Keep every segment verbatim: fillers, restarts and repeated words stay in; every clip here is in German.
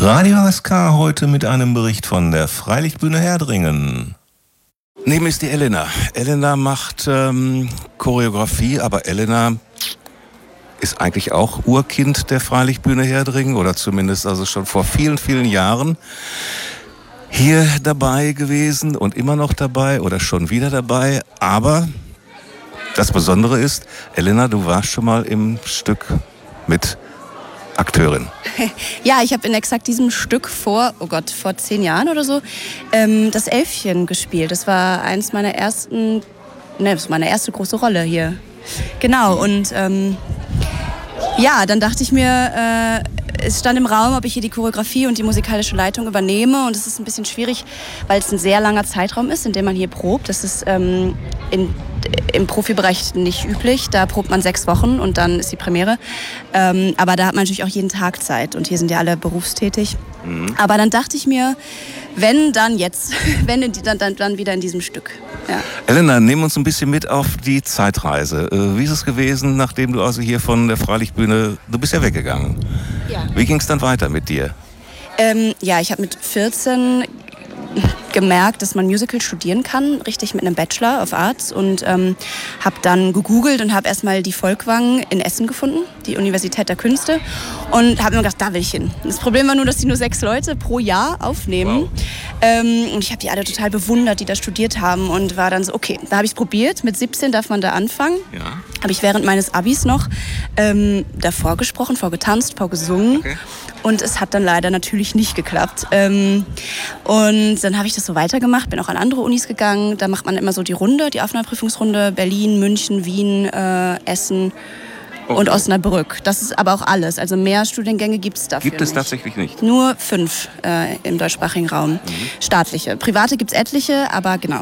Radio S K heute mit einem Bericht von der Freilichtbühne Herdringen. Neben mir ist die Elena. Elena macht ähm, Choreografie, aber Elena ist eigentlich auch Urkind der Freilichtbühne Herdringen oder zumindest also schon vor vielen, vielen Jahren hier dabei gewesen und immer noch dabei oder schon wieder dabei. Aber das Besondere ist, Elena, du warst schon mal im Stück mit Akteurin. Ja, ich habe in exakt diesem Stück vor, oh Gott, vor zehn Jahren oder so, ähm, das Elfchen gespielt. Das war eins meiner ersten, ne, das war meine erste große Rolle hier. Genau, und ähm, ja, dann dachte ich mir, äh, es stand im Raum, ob ich hier die Choreografie und die musikalische Leitung übernehme. Und es ist ein bisschen schwierig, weil es ein sehr langer Zeitraum ist, in dem man hier probt. Das ist ähm, in, im Profibereich nicht üblich. Da probt man sechs Wochen und dann ist die Premiere. Ähm, aber da hat man natürlich auch jeden Tag Zeit. Und hier sind ja alle berufstätig. Mhm. Aber dann dachte ich mir, wenn, dann jetzt. Wenn, dann, dann, dann wieder in diesem Stück. Ja. Elena, nimm uns ein bisschen mit auf die Zeitreise. Wie ist es gewesen, nachdem du also hier von der Freilichtbühne, du bist ja weggegangen. Ja. Wie ging es dann weiter mit dir? Ähm, ja, ich habe mit vierzehn gemerkt, dass man Musical studieren kann, richtig mit einem Bachelor of Arts, und ähm, habe dann gegoogelt und habe erstmal die Folkwang in Essen gefunden, die Universität der Künste, und habe mir gedacht, da will ich hin. Das Problem war nur, dass die nur sechs Leute pro Jahr aufnehmen. Wow. Ähm, und ich habe die alle total bewundert, die da studiert haben, und war dann so, okay, da habe ich es probiert. Mit siebzehn darf man da anfangen. Ja. Habe ich während meines Abis noch ähm, davor gesprochen, vorgetanzt, vorgesungen. Okay. Und es hat dann leider natürlich nicht geklappt. Ähm, und dann habe ich das so weitergemacht, bin auch an andere Unis gegangen. Da macht man immer so die Runde, die Aufnahmeprüfungsrunde. Berlin, München, Wien, äh, Essen okay. und Osnabrück. Das ist aber auch alles. Also mehr Studiengänge gibt es dafür Gibt es nicht. tatsächlich nicht? Nur fünf äh, im deutschsprachigen Raum. Mhm. Staatliche. Private gibt es etliche, aber genau.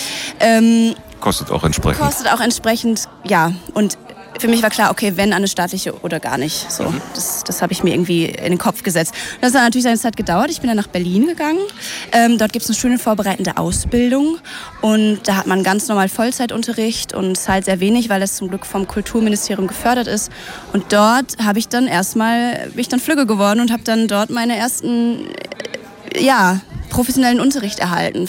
Ähm, Kostet auch entsprechend. Kostet auch entsprechend, ja. Und für mich war klar, okay, wenn eine staatliche oder gar nicht. So, mhm. Das, das habe ich mir irgendwie in den Kopf gesetzt. Das hat natürlich seine Zeit gedauert. Ich bin dann nach Berlin gegangen. Ähm, dort gibt es eine schöne vorbereitende Ausbildung. Und da hat man ganz normal Vollzeitunterricht und zahlt sehr wenig, weil das zum Glück vom Kulturministerium gefördert ist. Und dort habe ich dann erstmal, bin ich dann Flügge geworden und habe dann dort meine ersten, ja, professionellen Unterricht erhalten